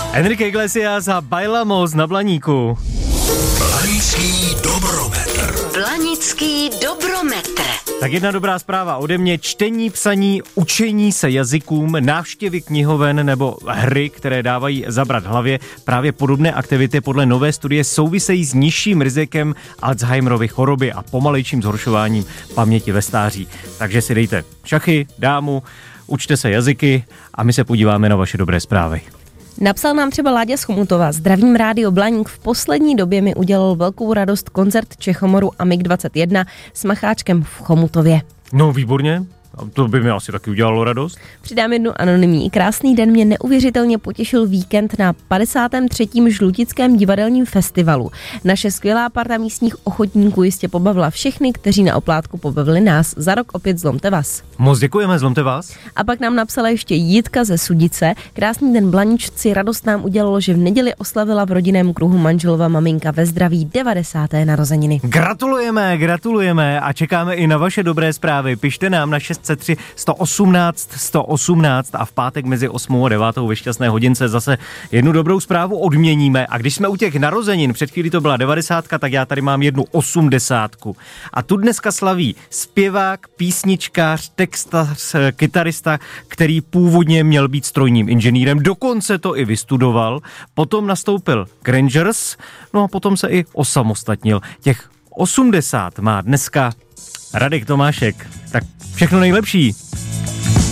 Enrique Iglesias a Bailamos na Blaníku. Blanický dobrometr. Blanický dobrometr. Tak jedna dobrá zpráva ode mě: čtení, psaní, učení se jazykům, návštěvy knihoven nebo hry, které dávají zabrat hlavě. Právě podobné aktivity podle nové studie souvisejí s nižším rizikem Alzheimerovy choroby a pomalejším zhoršováním paměti ve stáří. Takže si dejte šachy, dámu, učte se jazyky a my se podíváme na vaše dobré zprávy. Napsal nám třeba Láďa z Chomutova. Zdravím Rádio Blaník, v poslední době mi udělal velkou radost koncert Čechomoru a MiG-21 s Macháčkem v Chomutově. No výborně, to by mi asi taky udělalo radost. Přidám jednu anonymní. Krásný den, mě neuvěřitelně potěšil víkend na 53. Žlutickém divadelním festivalu. Naše skvělá parta místních ochotníků jistě pobavila všechny, kteří na oplátku pobavili nás. Za rok opět zlomte vás. Moc děkujeme, zlomte vás. A pak nám napsala ještě Jitka ze Sudice. Krásný den, Blaničci, radost nám udělalo, že v neděli oslavila v rodinném kruhu manželova maminka ve zdraví 90. narozeniny. Gratulujeme a čekáme i na vaše dobré zprávy. Pište nám na 603 118 118 a v pátek mezi 8 a 9 ve šťastné hodince zase jednu dobrou zprávu odměníme. A když jsme u těch narozenin, před chvíli to byla 90, tak já tady mám jednu 80. A tu dneska slaví zpěvák, písničkář, textař, kytarista, který původně měl být strojním inženýrem, dokonce to i vystudoval, potom nastoupil k Rangers, no a potom se i osamostatnil. Těch 80 má dneska Radek Tomášek. Tak všechno nejlepší.